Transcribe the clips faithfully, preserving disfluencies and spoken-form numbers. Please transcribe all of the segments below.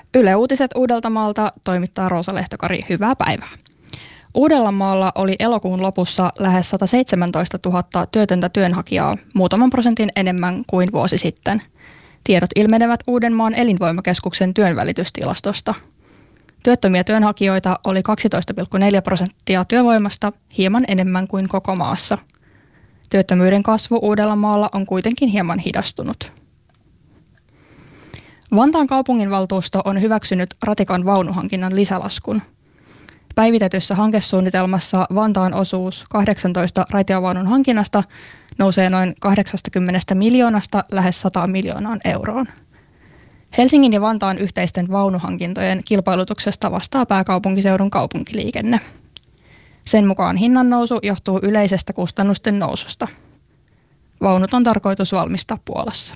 Yle Uutiset Uudeltamaalta toimittaa Roosa Lehtokari. Hyvää päivää. Uudellamaalla oli elokuun lopussa lähes sataseitsemäntoistatuhatta työtöntä työnhakijaa, muutaman prosentin enemmän kuin vuosi sitten. Tiedot ilmenevät Uudenmaan elinvoimakeskuksen työnvälitystilastosta. Työttömiä työnhakijoita oli kaksitoista pilkku neljä prosenttia työvoimasta, hieman enemmän kuin koko maassa. Työttömyyden kasvu Uudellamaalla on kuitenkin hieman hidastunut. Vantaan kaupunginvaltuusto on hyväksynyt ratikan vaunuhankinnan lisälaskun. Päivitetyssä hankesuunnitelmassa Vantaan osuus kahdeksantoista raitiovaunun hankinnasta nousee noin kahdeksankymmentä miljoonasta lähes sata miljoonaan euroon. Helsingin ja Vantaan yhteisten vaunuhankintojen kilpailutuksesta vastaa pääkaupunkiseudun kaupunkiliikenne. Sen mukaan hinnan nousu johtuu yleisestä kustannusten noususta. Vaunut on tarkoitus valmistaa Puolassa.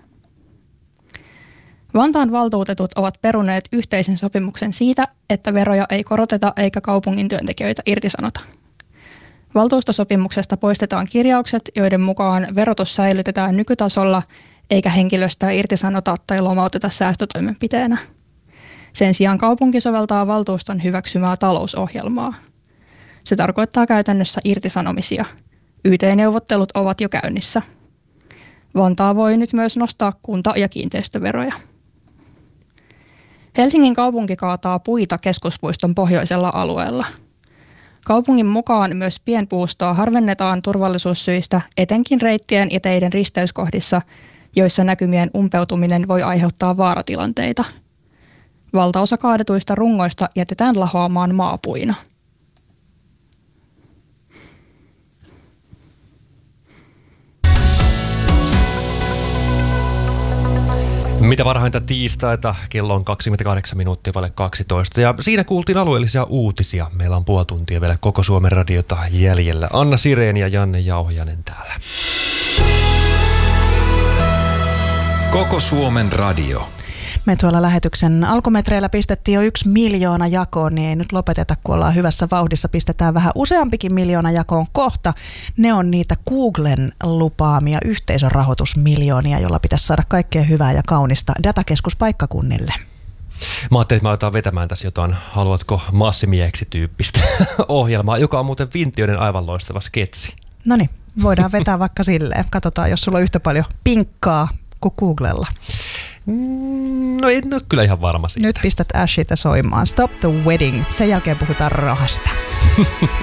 Vantaan valtuutetut ovat peruneet yhteisen sopimuksen siitä, että veroja ei koroteta eikä kaupungin työntekijöitä irtisanota. Valtuustosopimuksesta poistetaan kirjaukset, joiden mukaan verotus säilytetään nykytasolla eikä henkilöstöä irtisanota tai lomauteta säästötoimenpiteenä. Sen sijaan kaupunki soveltaa valtuuston hyväksymää talousohjelmaa. Se tarkoittaa käytännössä irtisanomisia. Y T-neuvottelut ovat jo käynnissä. Vantaa voi nyt myös nostaa kunta- ja kiinteistöveroja. Helsingin kaupunki kaataa puita keskuspuiston pohjoisella alueella. Kaupungin mukaan myös pienpuustoa harvennetaan turvallisuussyistä etenkin reittien ja teiden risteyskohdissa, joissa näkymien umpeutuminen voi aiheuttaa vaaratilanteita. Valtaosa kaadetuista rungoista jätetään lahoamaan maapuina. Mitä parhainta tiistaita, kello on kaksikymmentäkahdeksan minuuttia vaille kaksitoista ja siinä kuultiin alueellisia uutisia. Meillä on puoli tuntia vielä koko Suomen radiota jäljellä. Anna Sireen ja Janne Jauhianen täällä. Koko Suomen radio. Me tuolla lähetyksen alkumetreillä pistettiin jo yksi miljoona jakoon, niin ei nyt lopeteta, kun ollaan hyvässä vauhdissa. Pistetään vähän useampikin miljoona jakoon kohta. Ne on niitä Googlen lupaamia yhteisörahoitusmiljoonia, jolla pitäisi saada kaikkea hyvää ja kaunista datakeskuspaikkakunnille. Mä ajattelin, että mä aletaan vetämään tässä jotain haluatko massimieheksi -tyyppistä ohjelmaa, joka on muuten Vintioiden aivan loistava sketsi. No niin, voidaan vetää vaikka silleen. Katsotaan, jos sulla on yhtä paljon pinkkaa kuin Googlella. No en ole kyllä ihan varma siitä. Nyt pistät Ashita soimaan. Stop the Wedding. Sen jälkeen puhutaan rahasta.